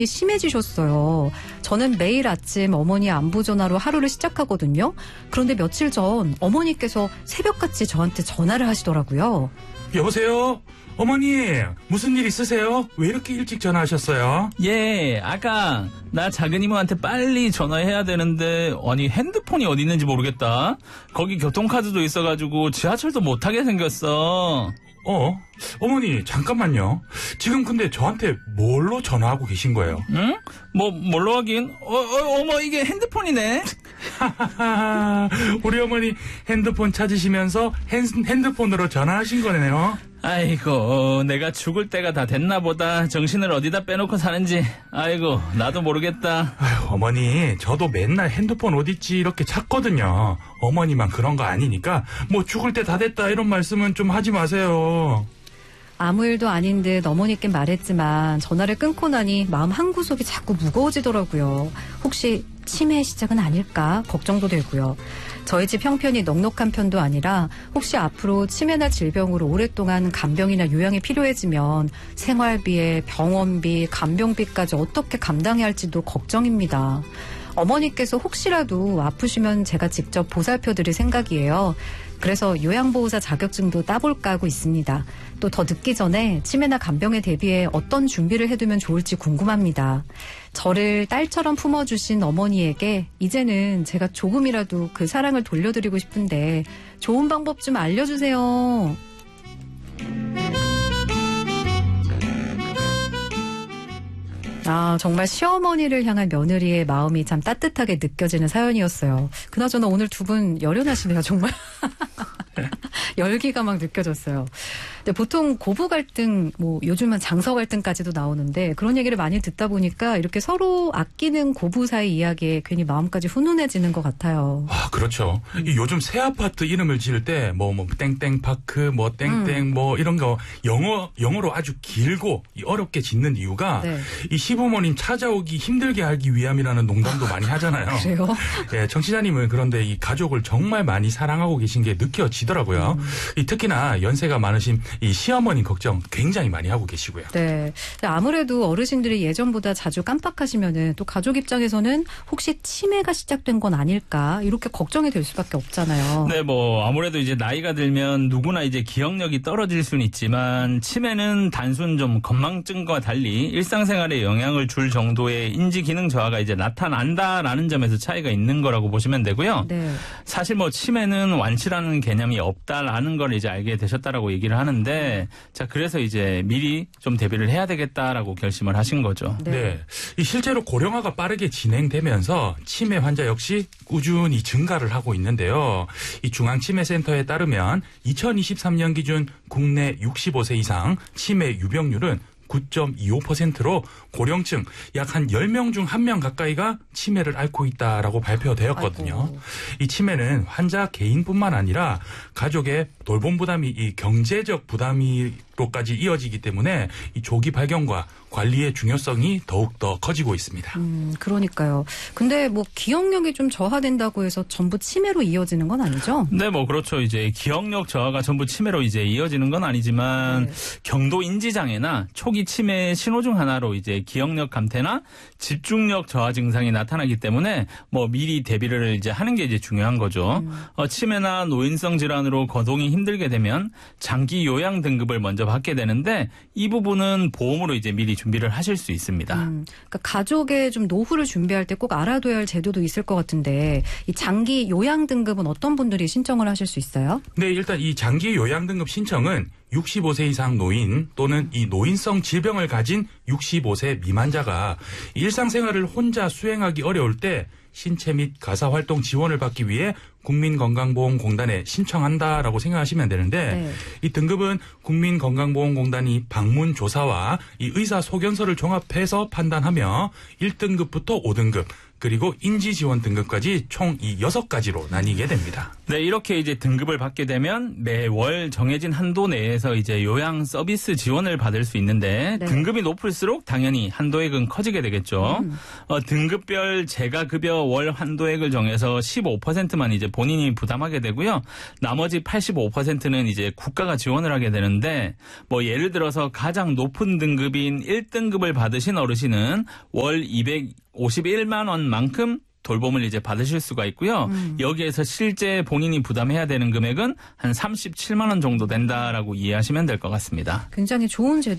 심해지셨어요. 저는 매일 아침 어머니 안부 전화로 하루를 시작하거든요. 그런데 며칠 전 어머니께서 새벽같이 저한테 전화를 하시더라고요. 여보세요? 어머니, 무슨 일 있으세요? 왜 이렇게 일찍 전화하셨어요? 예, 아까 나 작은 이모한테 빨리 전화해야 되는데 아니 핸드폰이 어디 있는지 모르겠다. 거기 교통카드도 있어가지고 지하철도 못 타게 생겼어. 어머니, 잠깐만요. 지금 근데 저한테 뭘로 전화하고 계신 거예요? 응? 뭘로 하긴? 어머, 이게 핸드폰이네? 우리 어머니 핸드폰 찾으시면서 핸드폰으로 전화하신 거네요. 아이고, 내가 죽을 때가 다 됐나 보다. 정신을 어디다 빼놓고 사는지. 아이고, 나도 모르겠다. 아유, 어머니, 저도 맨날 핸드폰 어딨지 이렇게 찾거든요. 어머니만 그런 거 아니니까 뭐 죽을 때 다 됐다 이런 말씀은 좀 하지 마세요. 아무 일도 아닌 듯 어머니께 말했지만 전화를 끊고 나니 마음 한구석이 자꾸 무거워지더라고요. 혹시 치매의 시작은 아닐까 걱정도 되고요. 저희 집 형편이 넉넉한 편도 아니라 혹시 앞으로 치매나 질병으로 오랫동안 간병이나 요양이 필요해지면 생활비에 병원비, 간병비까지 어떻게 감당해야 할지도 걱정입니다. 어머니께서 혹시라도 아프시면 제가 직접 보살펴드릴 생각이에요. 그래서 요양보호사 자격증도 따볼까 하고 있습니다. 또 더 늦기 전에 치매나 간병에 대비해 어떤 준비를 해두면 좋을지 궁금합니다. 저를 딸처럼 품어주신 어머니에게 이제는 제가 조금이라도 그 사랑을 돌려드리고 싶은데 좋은 방법 좀 알려주세요. 정말 시어머니를 향한 며느리의 마음이 참 따뜻하게 느껴지는 사연이었어요. 그나저나 오늘 두 분 열연하시네요, 정말. 열기가 막 느껴졌어요. 근데 보통 고부 갈등, 요즘은 장서 갈등까지도 나오는데 그런 얘기를 많이 듣다 보니까 이렇게 서로 아끼는 고부 사이 이야기에 괜히 마음까지 훈훈해지는 것 같아요. 그렇죠. 요즘 새 아파트 이름을 지을 때 땡땡 파크, 땡땡 이런 거 영어로 아주 길고 어렵게 짓는 이유가 네. 이 시부모님 찾아오기 힘들게 하기 위함이라는 농담도 많이 하잖아요. 그래요? 네, 청취자님은 그런데 이 가족을 정말 많이 사랑하고 계신 게 느껴지더라고요. 특히나 연세가 많으신 이 시어머님 걱정 굉장히 많이 하고 계시고요. 네. 아무래도 어르신들이 예전보다 자주 깜빡하시면은 또 가족 입장에서는 혹시 치매가 시작된 건 아닐까 이렇게 걱정이 될 수밖에 없잖아요. 네, 아무래도 이제 나이가 들면 누구나 이제 기억력이 떨어질 수는 있지만 치매는 단순 좀 건망증과 달리 일상생활에 영향을 줄 정도의 인지 기능 저하가 이제 나타난다라는 점에서 차이가 있는 거라고 보시면 되고요. 네. 사실 치매는 완치라는 개념이 없다라는 걸 이제 알게 되셨다라고 얘기를 하는데 자, 그래서 이제 미리 좀 대비를 해야 되겠다라고 결심을 하신 거죠. 네. 이 실제로 고령화가 빠르게 진행되면서 치매 환자 역시 꾸준히 증가를 하고 있는데요. 이 중앙치매센터에 따르면 2023년 기준 국내 65세 이상 치매 유병률은 9.25%로 고령층 약 한 10명 중 1명 가까이가 치매를 앓고 있다라고 발표되었거든요. 아이고. 이 치매는 환자 개인뿐만 아니라 가족의 돌봄 부담이 이 경제적 부담으로까지 이어지기 때문에 이 조기 발견과 관리의 중요성이 더욱더 커지고 있습니다. 그러니까요. 근데 기억력이 좀 저하된다고 해서 전부 치매로 이어지는 건 아니죠? 네, 그렇죠. 이제 기억력 저하가 전부 치매로 이제 이어지는 건 아니지만 경도 인지 장애나 초기 치매의 신호 중 하나로 이제 기억력 감퇴나 집중력 저하 증상이 나타나기 때문에 미리 대비를 이제 하는 게 이제 중요한 거죠. 치매나 노인성 질환으로 거동이 힘들게 되면 장기 요양 등급을 먼저 받게 되는데 이 부분은 보험으로 이제 미리 준비를 하실 수 있습니다. 그러니까 가족의 좀 노후를 준비할 때 꼭 알아둬야 할 제도도 있을 것 같은데 이 장기 요양 등급은 어떤 분들이 신청을 하실 수 있어요? 네, 일단 이 장기 요양 등급 신청은 65세 이상 노인 또는 이 노인성 질병을 가진 65세 미만자가 일상생활을 혼자 수행하기 어려울 때 신체 및 가사활동 지원을 받기 위해 국민건강보험공단에 신청한다라고 생각하시면 되는데 이 등급은 국민건강보험공단이 방문조사와 이 의사소견서를 종합해서 판단하며 1등급부터 5등급 그리고 인지지원 등급까지 총 이 6가지로 나뉘게 됩니다. 네, 이렇게 이제 등급을 받게 되면 매월 정해진 한도 내에서 이제 요양 서비스 지원을 받을 수 있는데 등급이 높을수록 당연히 한도액은 커지게 되겠죠. 등급별 재가급여 월 한도액을 정해서 15%만 이제 본인이 부담하게 되고요. 나머지 85%는 이제 국가가 지원을 하게 되는데 뭐 예를 들어서 가장 높은 등급인 1등급을 받으신 어르신은 월 251만 원만큼 돌봄을 이제 받으실 수가 있고요. 여기에서 실제 본인이 부담해야 되는 금액은 한 37만 원 정도 된다라고 이해하시면 될 것 같습니다. 굉장히 좋은 제도.